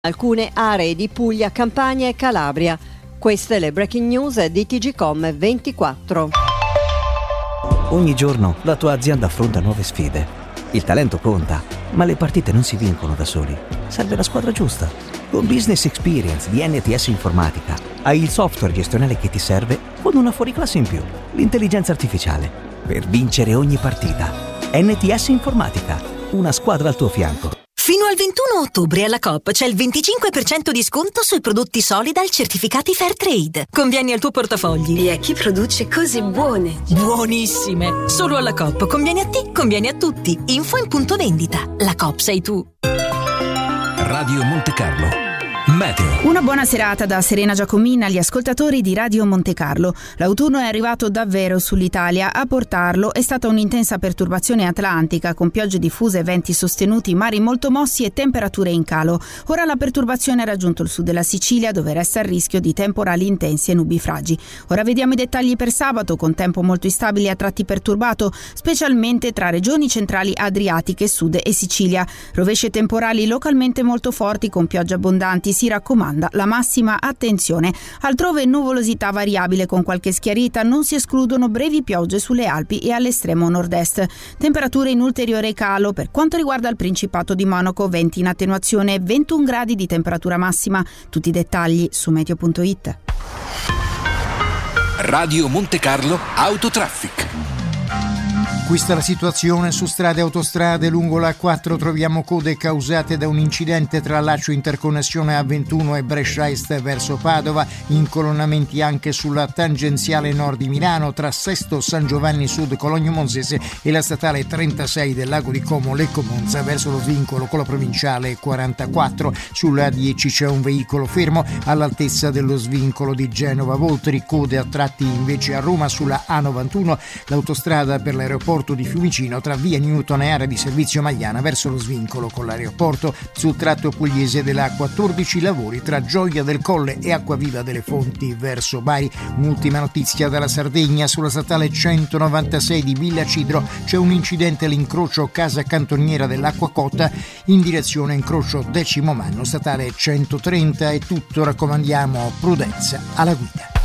alcune aree di Puglia, Campania e Calabria. Queste le breaking news di TGcom 24. Ogni giorno la tua azienda affronta nuove sfide. Il talento conta, ma le partite non si vincono da soli. Serve la squadra giusta. Con Business Experience di NTS Informatica hai il software gestionale che ti serve con una fuoriclasse in più, l'intelligenza artificiale, per vincere ogni partita. NTS Informatica, una squadra al tuo fianco. Fino al 21 ottobre alla Coop c'è il 25% di sconto sui prodotti Solidal certificati Fairtrade. Convieni al tuo portafogli. E a chi produce cose buone? Buonissime! Solo alla Coop. Convieni a te, convieni a tutti. Info in punto vendita. La Coop sei tu. Radio Monte Carlo. Meteo. Una buona serata da Serena Giacomina agli ascoltatori di Radio Monte Carlo. L'autunno è arrivato davvero sull'Italia. A portarlo è stata un'intensa perturbazione atlantica con piogge diffuse e venti sostenuti, mari molto mossi e temperature in calo. Ora la perturbazione ha raggiunto il sud della Sicilia, dove resta il rischio di temporali intensi e nubifragi. Ora vediamo i dettagli per sabato, con tempo molto instabile e a tratti perturbato, specialmente tra regioni centrali adriatiche, sud e Sicilia. Rovesci e temporali localmente molto forti con piogge abbondanti. Si raccomanda la massima attenzione. Altrove nuvolosità variabile con qualche schiarita, non si escludono brevi piogge sulle Alpi e all'estremo nord-est. Temperature in ulteriore calo per quanto riguarda il Principato di Monaco, venti in attenuazione, 21 gradi di temperatura massima. Tutti i dettagli su meteo.it. Radio Monte Carlo Autotraffic. Questa è la situazione su strade e autostrade. Lungo la A4 troviamo code causate da un incidente tra Laccio Interconnessione A21 e Brescia Est verso Padova, incolonnamenti anche sulla tangenziale nord di Milano tra Sesto San Giovanni Sud Cologno Monzese e la statale 36 del lago di Como Lecco Monza verso lo svincolo con la provinciale 44. Sulla A10 c'è un veicolo fermo all'altezza dello svincolo di Genova Voltri, code a tratti invece a Roma sulla A91, l'autostrada per l'aeroporto di Fiumicino tra via Newton e area di servizio Magliana verso lo svincolo con l'aeroporto. Sul tratto pugliese della A14 lavori tra Gioia del Colle e Acquaviva delle Fonti verso Bari. Un'ultima notizia dalla Sardegna: sulla statale 196 di Villa Cidro c'è un incidente all'incrocio Casa Cantoniera dell'Acquacotta in direzione incrocio Decimo Manno, statale 130. È tutto, raccomandiamo prudenza alla guida.